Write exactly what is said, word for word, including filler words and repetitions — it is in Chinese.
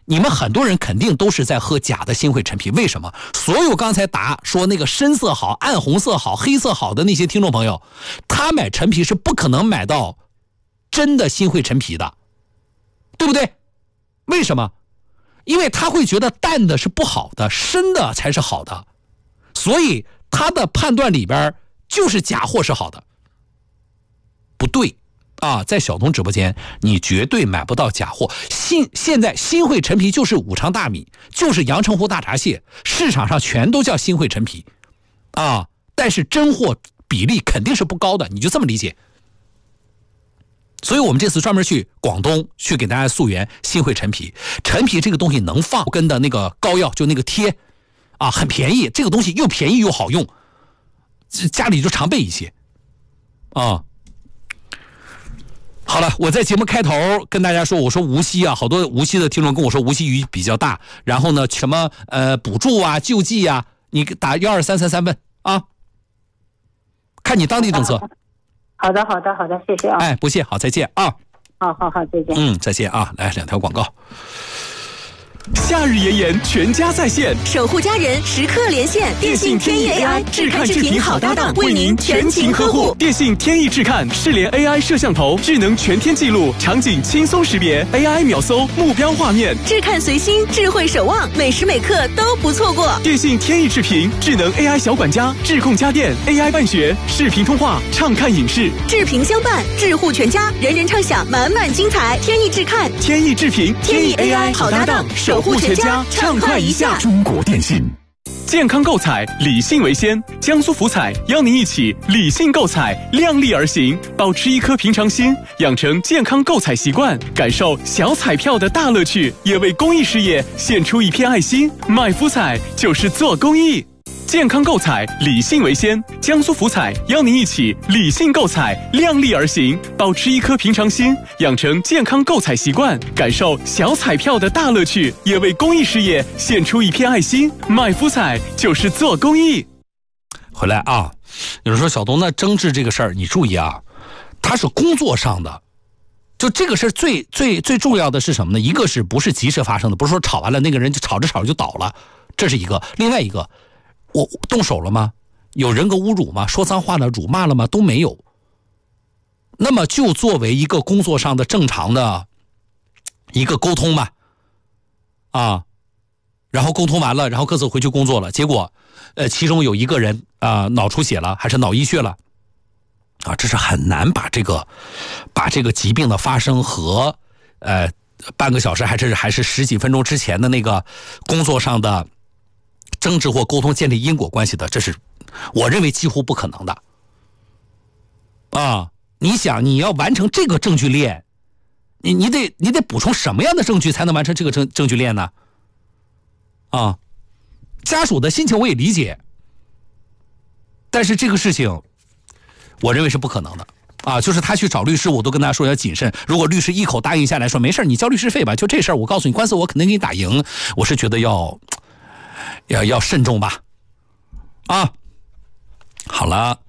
你们很多人肯定都是在喝假的新汇陈皮，为什么？所有刚才答说那个深色好、暗红色好、黑色好的那些听众朋友，他买陈皮是不可能买到真的新汇陈皮的，对不对？为什么？因为他会觉得淡的是不好的，深的才是好的，所以他的判断里边就是假货是好的。不对啊，在小东直播间你绝对买不到假货。新现在新汇陈皮就是五常大米，就是阳澄湖大闸蟹，市场上全都叫新汇陈皮啊，但是真货比例肯定是不高的，你就这么理解。所以我们这次专门去广东去给大家溯源新汇陈皮。陈皮这个东西能放根的那个膏药，就那个贴啊，很便宜，这个东西又便宜又好用，家里就常备一些啊。好了，我在节目开头跟大家说，我说无锡啊，好多无锡的听众跟我说无锡雨比较大，然后呢什么呃补助啊救济啊，你打幺二三三三问啊，看你当地政策。 好的好的好的，谢谢啊。 哎，不谢，好，再见啊。 好好好，再见。 嗯，再见啊。来两条广告。 夏日炎炎，全家在线， 守护家人，时刻连线。 电信天翼 A I 智看智频好搭档，为您全勤呵护。电信天翼智看视联 A I 摄像头，智能全天记录，场景轻松识别 ，A I 秒搜目标画面， 智看随心，智慧守望，每时每刻都不错过。 电信天翼智频智能 A I 小管家，智控家电 A I 办学，视频通话，畅看影视， 智频相伴，智护全家，人人畅享满满精彩。天翼智看， 天翼智频，天翼 A I 好搭档，守护全家，畅快一下。 中国电信。 健康购彩，理性为先。江苏福彩邀您一起理性购彩，量力而行，保持一颗平常心，养成健康购彩习惯，感受小彩票的大乐趣，也为公益事业献出一片爱心。买福彩就是做公益。健康购彩，理性为先。江苏福彩邀您一起理性购彩，量力而行，保持一颗平常心，养成健康购彩习惯，感受小彩票的大乐趣，也为公益事业献出一片爱心。买福彩就是做公益。 回来啊，有人说小东，那争执这个事儿，你注意啊，他是工作上的。就这个事最最最重要的是什么呢？一个是不是及时发生的，不是说吵完了那个人就吵着吵着就倒了，这是一个。另外一个，我动手了吗？有人格侮辱吗？说脏话了、辱骂了吗？都没有。那么就作为一个工作上的正常的一个沟通嘛，啊，然后沟通完了，然后各自回去工作了，结果，呃，其中有一个人啊、呃、脑出血了，还是脑溢血了，啊，这是很难把这个把这个疾病的发生和呃半个小时还是还是十几分钟之前的那个工作上的争执或沟通建立因果关系的，这是我认为几乎不可能的。啊，你想你要完成这个证据链，你你得你得补充什么样的证据才能完成这个证证据链呢？啊，家属的心情我也理解，但是这个事情，我认为是不可能的。啊，就是他去找律师，我都跟他说要谨慎。如果律师一口答应下来说没事你交律师费吧，就这事儿我告诉你，官司我肯定给你打赢，我是觉得要要要慎重吧。啊，好了。